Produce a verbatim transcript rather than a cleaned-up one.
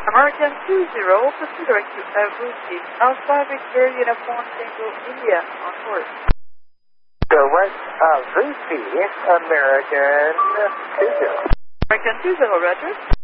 American two zero, proceed direct to Abuti, Alpha Victor Uniform Tango India, on course. Direct Abuti, American two zero. American two zero, roger.